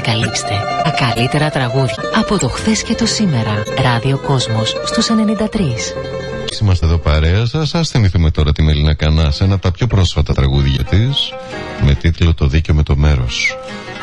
ανακαλύψτε τα καλύτερα τραγούδια από το χθες και το σήμερα. Ράδιο Κόσμος στους 93. Είμαστε εδώ παρέα σας. Ας θυμηθούμε τώρα τη Μελίνα Κανά σε ένα από τα πιο πρόσφατα τραγούδια της, με τίτλο «Το δίκιο με το μέρος».